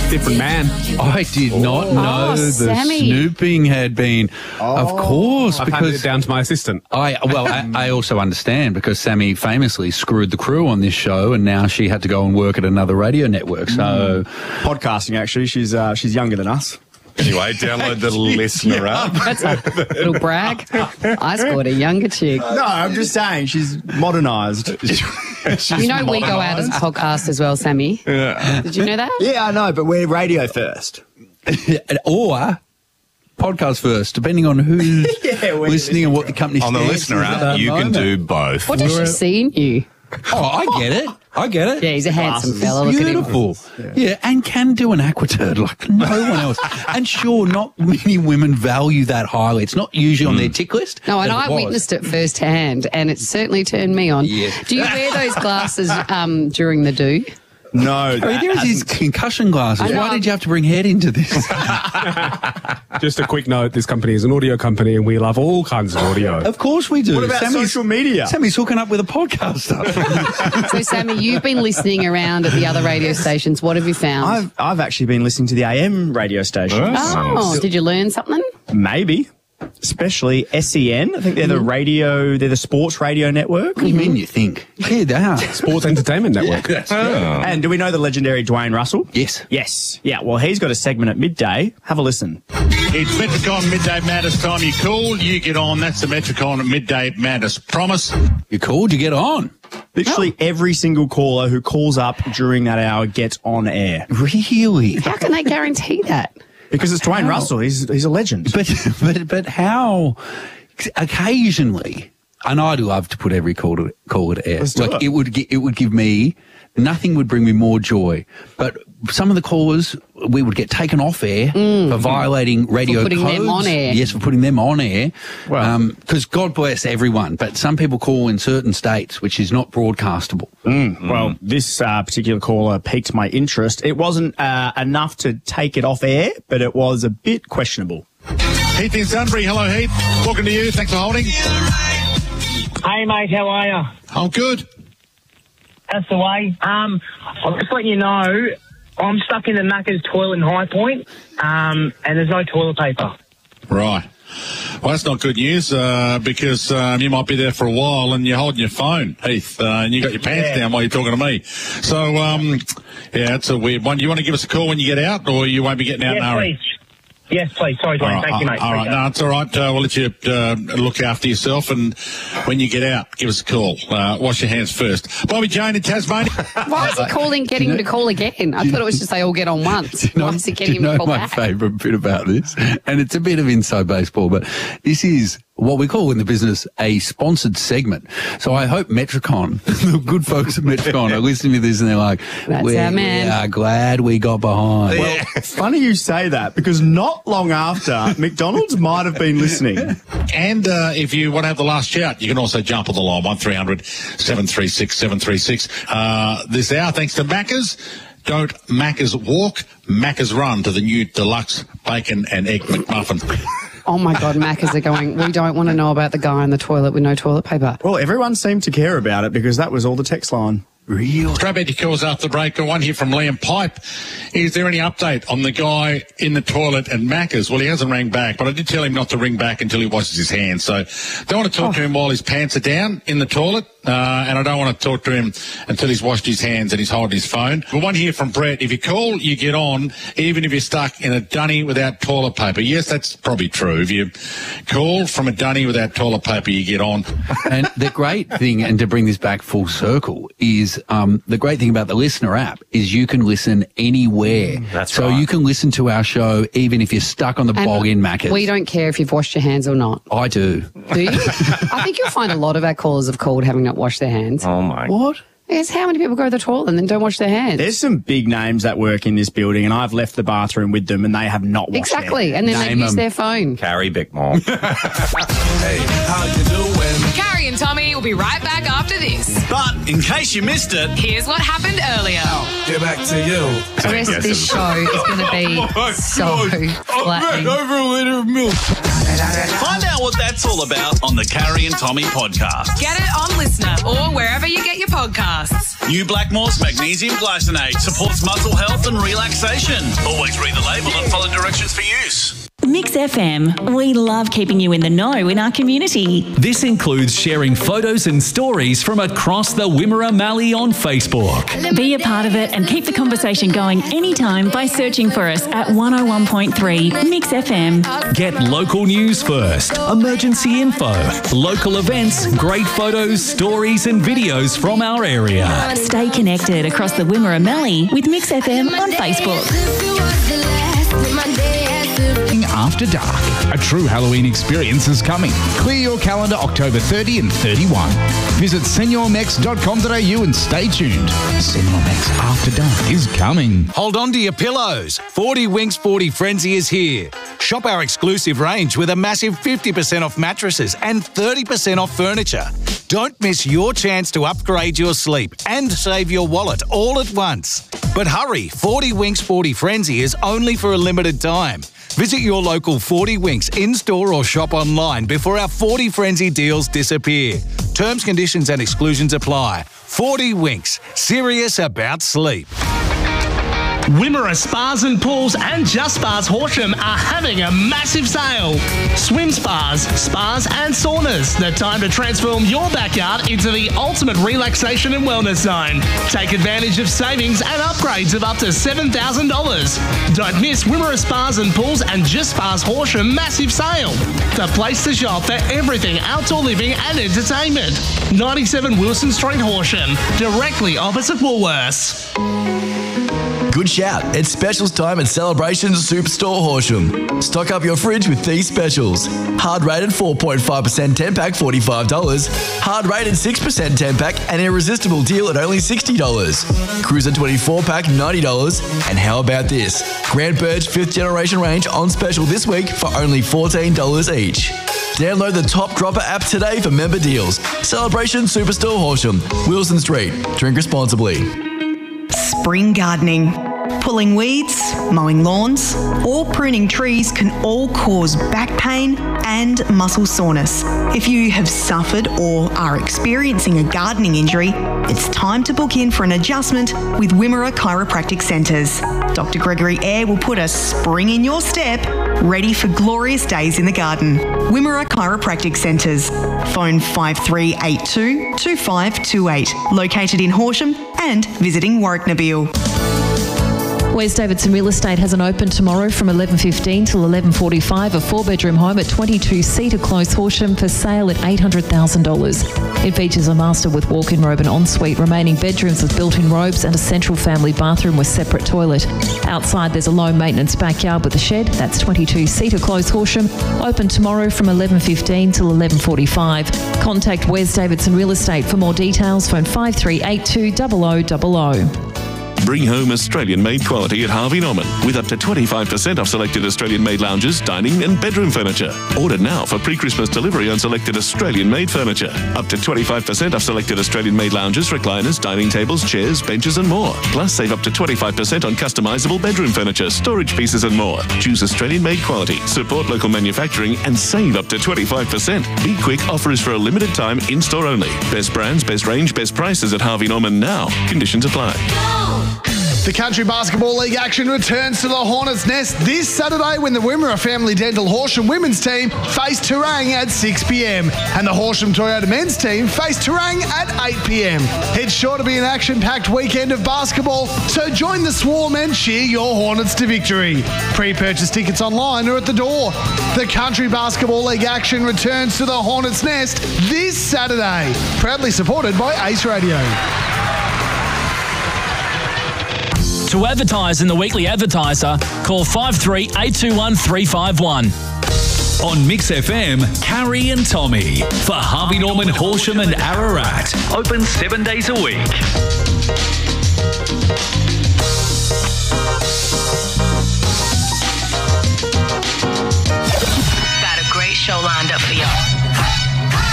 Different man. I did not know the Sammy. snooping had been. Of course, I've handed it because down to my assistant. I also understand because Sammy famously screwed the crew on this show, and now she had to go and work at another radio network. So Podcasting, actually. She's younger than us. Anyway, download the listener app. That's a little brag. I scored a younger chick. No, I'm just saying she's modernised. You know we go out as a podcast as well, Sammy. Yeah. Did you know that? Yeah, I know, but we're radio first. or podcast first, depending on who's listening and what the company On the stands listener is at app, that you can moment. do both. What does she see in you? Oh, I get it. Yeah, he's a handsome fella. Look at him. Beautiful. Yeah, and can do an aquaturd like no one else. And sure, not many women value that highly. It's not usually on their tick list. No, and but I it was. witnessed it firsthand, and it certainly turned me on. Yes. Do you wear those glasses during the do? No, I mean, that there's these hasn't- concussion glasses. I know. Why did you have to bring head into this? Just a quick note, this company is an audio company and we love all kinds of audio. Of course we do. What about social media? Sammy's hooking up with a podcaster. So, Sammy, you've been listening around at the other radio stations. What have you found? I've actually been listening to the AM radio station. Oh, did you learn something? Maybe. Especially SEN. I think they're they're the sports radio network. What do you mean you think? Yeah, they are. Sports Entertainment Network. And do we know the legendary Dwayne Russell? Yes. Yes. Yeah, well, he's got a segment at midday. Have a listen. It's Metricon Midday Madness time. You call, you get on. That's the Metricon Midday Madness promise. You called, you get on. Literally every single caller who calls up during that hour gets on air. Really? How can they guarantee that? Because it's Dwayne Russell. He's a legend. But how occasionally, and I'd love to put every call to air. Let's do it. It would give me, nothing would bring me more joy. But some of the callers, we would get taken off air for violating radio putting codes. them on air. Yes, for putting them on air. Well- Because God bless everyone, but some people call in certain states, which is not broadcastable. Well, this particular caller piqued my interest. It wasn't enough to take it off air, but it was a bit questionable. Heath in Sunbury. Hello, Heath. Talking to you. Thanks for holding. Hey, mate, how are you? I'm good. That's the way. I'm just letting you know, I'm stuck in the Macca's toilet in High Point, and there's no toilet paper. Right. Well, that's not good news because you might be there for a while and you're holding your phone, Heath, and you got your pants down while you're talking to me. So, yeah, it's a weird one. You want to give us a call when you get out, or you won't be getting out in a hurry? Please. Yes, please. Sorry, Dwayne. Thank you, mate. All right. Appreciate No, it's all right. We'll let you look after yourself, and when you get out, give us a call. Wash your hands first. Bobby Jane in Tasmania. Why is he getting him to call again? I thought it was just they all get on once. Why is he getting him to call my back? favourite bit about this? And it's a bit of inside baseball, but this is what we call in the business a sponsored segment. So I hope Metricon, the good folks at Metricon, are listening to this and they're like, That's our man. We are glad we got behind. Well, it's funny you say that because not long after, McDonald's might have been listening. And if you want to have the last shout, you can also jump on the line, 1300 736 736. This hour, thanks to Macca's. Don't Macca's walk, Macca's run to the new deluxe bacon and egg McMuffin. Oh, my God, Maccas are going, we don't want to know about the guy in the toilet with no toilet paper. Well, everyone seemed to care about it because that was all the text line. Real. Straight back to calls after the break. One here from Liam Pipe. Is there any update on the guy in the toilet at Macca's? Well, he hasn't rang back, but I did tell him not to ring back until he washes his hands. So don't want to talk to him while his pants are down in the toilet, and I don't want to talk to him until he's washed his hands and he's holding his phone. But one here from Brett. If you call, you get on, even if you're stuck in a dunny without toilet paper. Yes, that's probably true. If you call from a dunny without toilet paper, you get on. And the great thing, and to bring this back full circle, is the great thing about the Listener app is you can listen anywhere. That's so right. you can listen to our show even if you're stuck on the And bog in Macca's. we don't care if you've washed your hands or not. I do. Do you? I think you'll find a lot of our callers have called having not washed their hands. Oh, my. What? Yes, how many people go to the toilet and then don't wash their hands? There's some big names that work in this building, and I've left the bathroom with them, and they have not washed Exactly, their and then they Name use 'em. their phone. Carrie Bickmore. Hey, how you doing? Carrie and Tommy will be right back after this. But in case you missed it, Here's what happened earlier. get back to you. The rest of this show is going to be so flattening. Over a litre of milk. Find out what that's all about on the Carrie and Tommy podcast. Get it on Listener or wherever you get your podcasts. podcasts. New Blackmore's Magnesium Glycinate supports muscle health and relaxation. Always read the label and follow directions for use. Mix FM, we love keeping you in the know in our community. This includes sharing photos and stories from across the Wimmera Mallee on Facebook. Be a part of it and keep the conversation going anytime by searching for us at 101.3 Mix FM. Get local news first, emergency info, local events, great photos, stories and videos from our area. Stay connected across the Wimmera Mallee with Mix FM on Facebook. After Dark. A true Halloween experience is coming. Clear your calendar October 30 and 31. Visit senormex.com.au and stay tuned. Senormex After Dark is coming. Hold on to your pillows. 40 Winks 40 Frenzy is here. Shop our exclusive range with a massive 50% off mattresses and 30% off furniture. Don't miss your chance to upgrade your sleep and save your wallet all at once. But hurry, 40 Winks 40 Frenzy is only for a limited time. Visit your local 40 Winks in-store or shop online before our 40 Frenzy deals disappear. Terms, conditions and exclusions apply. 40 Winks, serious about sleep. Wimmera Spas and Pools and Just Spas Horsham are having a massive sale. Swim spas, spas and saunas. The time to transform your backyard into the ultimate relaxation and wellness zone. Take advantage of savings and upgrades of up to $7,000. Don't miss Wimmera Spas and Pools and Just Spas Horsham massive sale. The place to shop for everything outdoor living and entertainment. 97 Wilson Street, Horsham, directly opposite Woolworths. Good shout. It's specials time at Celebration Superstore Horsham. Stock up your fridge with these specials. Hard rated 4.5% 10-pack $45. Hard rated 6% 10-pack an irresistible deal at only $60. Cruiser 24-pack $90. And how about this? Grand Burge 5th generation range on special this week for only $14 each. Download the Top Dropper app today for member deals. Celebration Superstore Horsham, Wilson Street. Drink responsibly. Spring gardening. Pulling weeds, mowing lawns, or pruning trees can all cause back pain and muscle soreness. If you have suffered or are experiencing a gardening injury, it's time to book in for an adjustment with Wimmera Chiropractic Centres. Dr. Gregory Eyre will put a spring in your step, ready for glorious days in the garden. Wimmera Chiropractic Centres. Phone 5382 2528. Located in Horsham and visiting Warwick Nabil. Wes Davidson Real Estate has an open tomorrow from 11:15 till 11:45. A 4-bedroom home at 22 Cedar Close, Horsham, for sale at $800,000. It features a master with walk-in robe and ensuite, remaining bedrooms with built-in robes and a central family bathroom with separate toilet. Outside, there's a low-maintenance backyard with a shed. That's 22 Cedar Close, Horsham. Open tomorrow from 11:15 till 11:45. Contact Wes Davidson Real Estate for more details. Phone 5382 0000. Bring home Australian-made quality at Harvey Norman with up to 25% off selected Australian-made lounges, dining and bedroom furniture. Order now for pre-Christmas delivery on selected Australian-made furniture. Up to 25% off selected Australian-made lounges, recliners, dining tables, chairs, benches and more. Plus, save up to 25% on customisable bedroom furniture, storage pieces and more. Choose Australian-made quality, support local manufacturing and save up to 25%. Be quick, offer is for a limited time, in-store only. Best brands, best range, best prices at Harvey Norman now. Conditions apply. The Country Basketball League action returns to the Hornets' Nest this Saturday when the Wimmera Family Dental Horsham women's team face Terang at 6 p.m. and the Horsham Toyota men's team face Terang at 8 p.m. It's sure to be an action-packed weekend of basketball, so join the swarm and cheer your Hornets to victory. Pre-purchase tickets online or at the door. The Country Basketball League action returns to the Hornets' Nest this Saturday. Proudly supported by Ace Radio. To advertise in the Weekly Advertiser, call 53821351. 351. On Mix FM, Carrie and Tommy for Harvey Norman, Horsham and Ararat. Open 7 days a week.